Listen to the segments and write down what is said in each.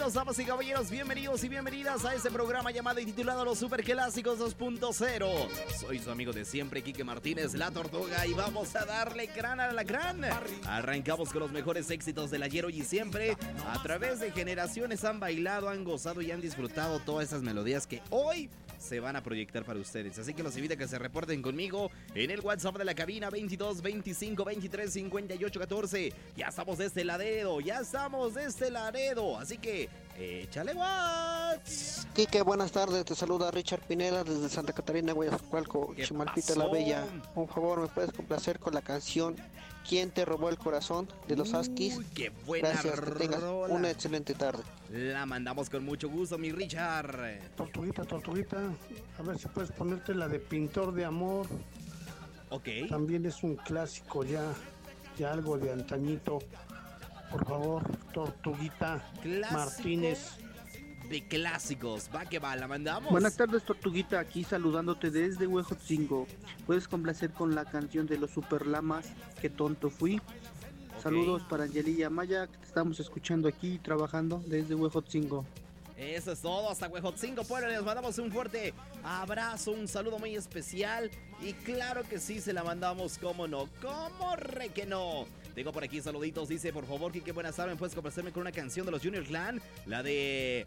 Bienvenidos, damas y caballeros, bienvenidos y bienvenidas a este programa llamado y titulado Los Superclásicos 2.0. Soy su amigo de siempre, Quique Martínez, la Tortuga, y vamos a darle crán a la crán. Arrancamos con los mejores éxitos del ayer, hoy y siempre. A través de generaciones han bailado, han gozado y han disfrutado todas esas melodías que hoy se van a proyectar para ustedes. Así que los invito a que se reporten conmigo en el WhatsApp de la cabina 22 25 23 58 14. Ya estamos de este Laredo, así que échale watts. Quique, buenas tardes, te saluda Richard Pineda desde Santa Catarina, Guayascualco, Chimalpita la Bella. Por favor, ¿me puedes complacer con la canción ¿Quién te robó el corazón? De los Huskies? Qué buena. Gracias, que tengas una excelente tarde. La mandamos con mucho gusto, mi Richard. Tortuguita, a ver si puedes ponerte la de Pintor de Amor. Ok. También es un clásico ya algo de antañito. Por favor, Tortuguita Clásico Martínez. De clásicos, va que va, la mandamos. Buenas tardes, Tortuguita, aquí saludándote desde Huejotzingo. Puedes complacer con la canción de los Superlamas, Qué tonto fui. Okay. Saludos para Angelilla Maya, que te estamos escuchando aquí trabajando desde Huejotzingo. Eso es todo, hasta Huejotzingo, Puebla, les mandamos un fuerte abrazo, un saludo muy especial. Y claro que sí, se la mandamos, cómo no, cómo re que no. Tengo por aquí saluditos, dice, por favor, Quique, buenas tardes, ¿puedes complacerme con una canción de los Junior Clan? La de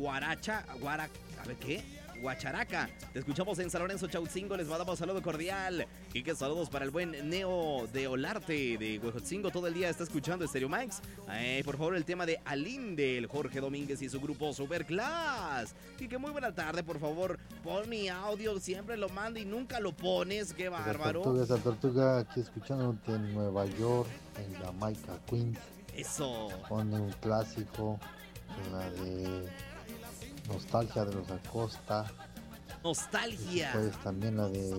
Guacharaca. Te escuchamos en San Lorenzo, Chautzingo, les mandamos saludo cordial. Quique, saludos para el buen Neo de Olarte de Huejotzingo, todo el día está escuchando Stereo Max. Por favor, el tema de Alinde, el Jorge Domínguez y su grupo Superclass. Quique, muy buena tarde, por favor, pon mi audio, siempre lo mando y nunca lo pones, qué bárbaro. Esa tortuga, aquí escuchándote en Nueva York, en Jamaica, Queens. Eso. Pone un clásico, la de Nostalgia de los Acosta. Nostalgia. Pues también la de